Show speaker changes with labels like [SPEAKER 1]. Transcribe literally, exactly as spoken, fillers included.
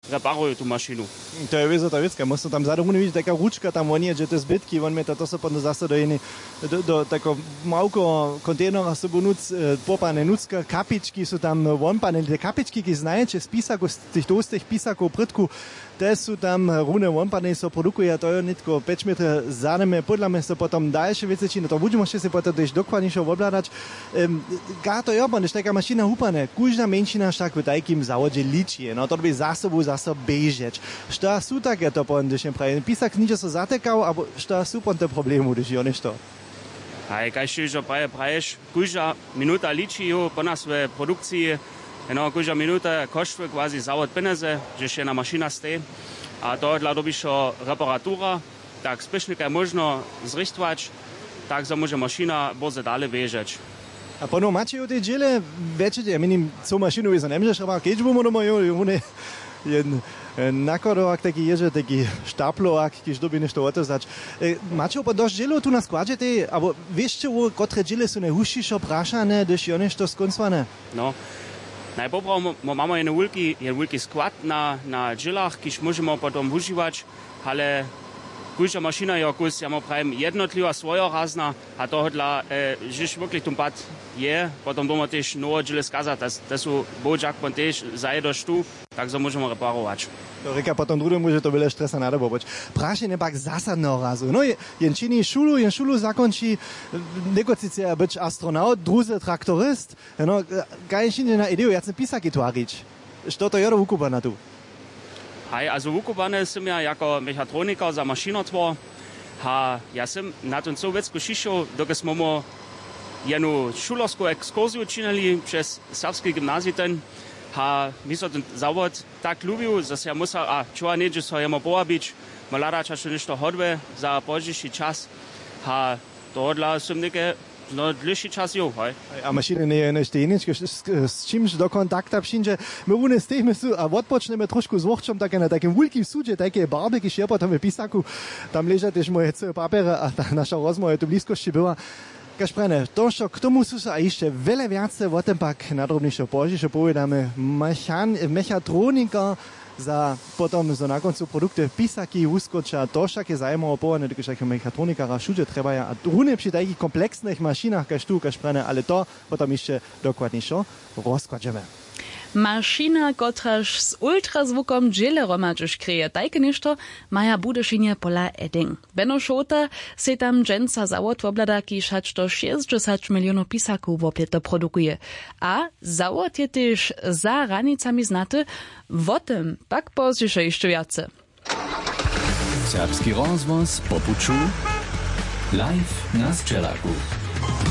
[SPEAKER 1] reparujú tú mašinu.
[SPEAKER 2] To je věc, to věcka. Musím tam zadu vidieť, taká ručka tam vonie, že to zbytky, on mi to se potom zase do jiný, do, do takého malko kontejnera se budú nuc, popane nucka, kapičky sú tam vonpane, tie kapičky, keď znajete z písakov, z tých tostých písakov prtku, te sú tam rúne vonpane, so produkuje, to je netko päť metrov zademe, podľa mňa sa potom ďalšie veci, či no to budeme ešte si potom tiež dokladnejšie obľadať. Um, Gá to je oban, když taká mašina húpane, kúžna menšina však v takým závodže líčie, no to by za sebou zase bežeč. Šta sú také to pon, když im prajem, písak niečo sa zatekal, alebo šta sú pon te problému, když jo nešto?
[SPEAKER 1] Aj, kaj še že praje, praješ, kúža minúta líči ju po nás v produkcii, no, kúža minúta koštuje kvázi závod peniaze, že še jedna mašina stejí. A tohle dobíš reparatúra, tak spešnika je možno zrichtovať, tak sa môže mašina boze dále bežať.
[SPEAKER 2] A pono máte o tej džele, večete, ja minim, co mašinu by sa nemžeš, ale keď bomo doma, jo, jo, ne, jeden nakodovak taký je, že taký štaplovak, keď doby nešto otázať. E, máte opa dosť dželov tu na skladžete, alebo vieš čo, kotre džele sú najhuššie prašané, když je nešto skoncované?
[SPEAKER 1] No. Najpopravo máme jeden veľký, jeden veľký sklad na, na džilách, keď môžeme potom užívať, ale každá mašina je kus, ja mám prajem jednotlivá svojorazná a tohodla, e, že wirklich tom pad je, potom doma tiež nové džile skazať, to sú bočak, pon tiež zajedoš tu, tak sa môžeme reparovať.
[SPEAKER 2] To reka potom druhé môže to veľa stresa nádobou boť. Práše nepak zásadného razu. No, jen činí šulu, jen šulu zakončí, neko sice byť astronaut, druze traktorist, no, kaj činí na ideu, ja chcem písaky tvariť. Što to je do vukúbané tu?
[SPEAKER 1] Hej, also vukúbané som ja jako mechatroniker za mašinotvor. A ja som na tom celú vecku šišel, dokaz sme mu jednu šulovskú exkurziu činili přes serbský gymnáziten. A my som ten závod tak ľúbil, že ja musel, a čo nie, že sa jemo povabiť, malada často nešto hodve za pozdejší čas. A tohodla som neke no dlhší čas jo, hej.
[SPEAKER 2] A mašina nie je neštejnička, s čímž do kontakta přinže. My u nás stejme sú a odpočneme trošku s vohčom také na takém veľkým súde, také barbe, keď je potom v písaku. Tam ležia tiež moje celé papiere a tá naša rozmoja tu blízkosti byla. Kašprene, to, čo k tomu sú sa ešte veľa viacej o tom pak nadrobnejšie požišie povedame. Mechan, mechatronika za potom za na koncu produkty písaky, úskoča, to však je zaujímavé povedané, takže mechatronikara všude treba ja a druhne pri takých komplexných mašinách, kaž tu, kašprene, ale to potom ešte dokładnejšie rozkładžeme.
[SPEAKER 3] Mašina, kotraž s ultrazvukom džile romadžiš krije, tajke ništo maja budešinje pola Edding. Benno Šota se tam dženca zawod woblada, kiž hač do šesťdesiat milionov pisaków woplete produkuje. A zawod je tyž za ranicami znate, wotem pak pozdzisze jeszcze jace.
[SPEAKER 4] Serbski rozvoz popuču live na Sčelaku.